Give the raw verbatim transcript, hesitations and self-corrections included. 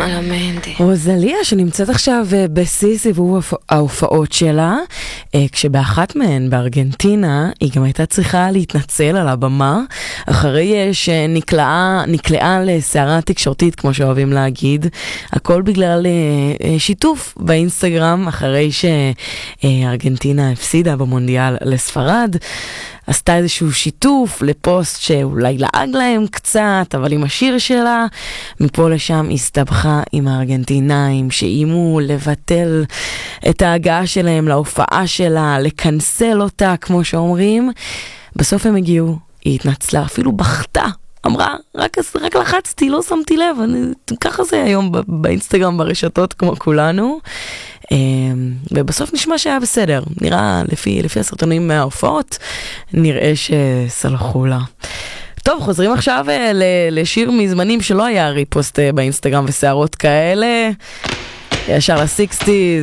רוזליה שנמצאת עכשיו בשיא סיבוב ההופעות שלה, כשבאחת מהן בארגנטינה היא גם הייתה צריכה להתנצל על הבמה אחרי שנקלעה נקלעה לסערה תקשורתית, כמו שאוהבים להגיד, הכל בגלל שיתוף באינסטגרם אחרי שארגנטינה הפסידה במונדיאל לספרד. עשתה איזשהו שיתוף לפוסט שאולי לעג להם קצת, אבל עם השיר שלה, מפה לשם הסתבכה עם הארגנטינאים שאימו לבטל את ההגעה שלהם להופעה שלה, לקנסל אותה, כמו שאומרים. בסוף הם הגיעו, היא התנצלה, אפילו בכתה. אמרה, רק, רק לחצתי, לא שמתי לב, אני, ככה זה היום באינסטגרם, ברשתות, כמו כולנו. ובסוף נשמע שהיה בסדר, נראה לפי, לפי הסרטונים מההופעות, נראה שסלחו לה. טוב, חוזרים עכשיו לשיר מזמנים שלא היה ריפוסט באינסטגרם וסערות כאלה, ישר ל-שישים.